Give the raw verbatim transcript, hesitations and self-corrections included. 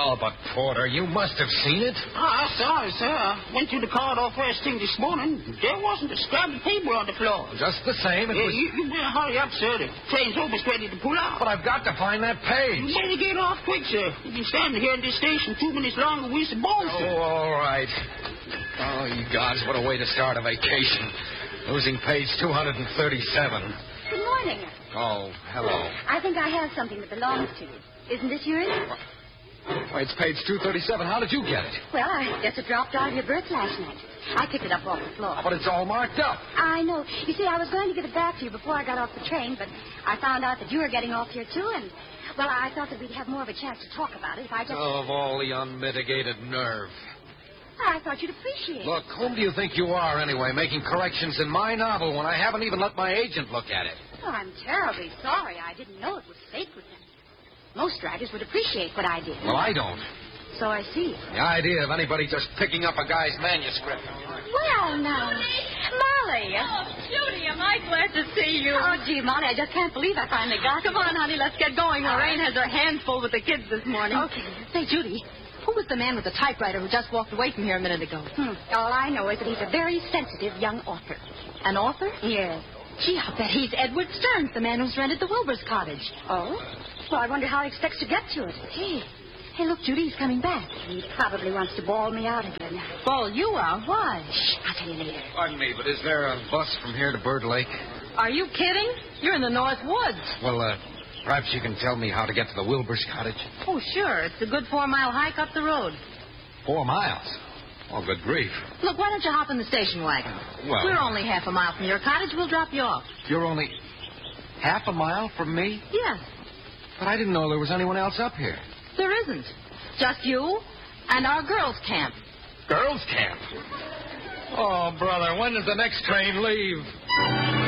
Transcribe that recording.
Well, but, Porter, you must have seen it. Oh, I saw it, sir. I went to the corridor first thing this morning. There wasn't a scrap of paper on the floor. Just the same, it Yeah, was... you, you better hurry up, sir. The train's almost ready to pull out. But I've got to find that page. You better get off quick, sir. You've been standing here in this station two minutes longer. We're supposed to. Oh, all right. Oh, you gods, what a way to start a vacation. Losing page two hundred thirty-seven. Good morning. Oh, hello. I think I have something that belongs to you. Isn't this yours? Why, it's page two thirty-seven. How did you get it? Well, I guess it dropped out of your berth last night. I picked it up off the floor. But it's all marked up. I know. You see, I was going to get it back to you before I got off the train, but I found out that you were getting off here, too, and, well, I thought that we'd have more of a chance to talk about it if I just... Of all the unmitigated nerve. I thought you'd appreciate it. Look, whom do you think you are, anyway, making corrections in my novel when I haven't even let my agent look at it? Oh, I'm terribly sorry. I didn't know it was sacred. Most writers would appreciate what I did. Well, I don't. So I see. The idea of anybody just picking up a guy's manuscript. Well, now. Molly. Oh, Judy, am I glad to see you. Oh, gee, Molly, I just can't believe I finally got Come you. on, honey, let's get going. Lorraine has her hands full with the kids this morning. Okay. Say, Judy, who was the man with the typewriter who just walked away from here a minute ago? Hmm. All I know is that he's a very sensitive young author. An author? Yes. Gee, I'll bet he's Edward Stearns, the man who's rented the Wilbur's cottage. Oh? Well, I wonder how he expects to get to it. Hey, hey, look, Judy, he's coming back. He probably wants to bawl me out again. Well, you are. Why? Shh, I'll tell you later. Pardon me, but is there a bus from here to Bird Lake? Are you kidding? You're in the North Woods. Well, uh, perhaps you can tell me how to get to the Wilbur's cottage. Oh, sure. It's a good four-mile hike up the road. Four miles. Oh, good grief. Look, why don't you hop in the station wagon? Well... We're only half a mile from your cottage. We'll drop you off. You're only half a mile from me? Yes. But I didn't know there was anyone else up here. There isn't. Just you and our girls' camp. Girls' camp? Oh, brother, when does the next train leave?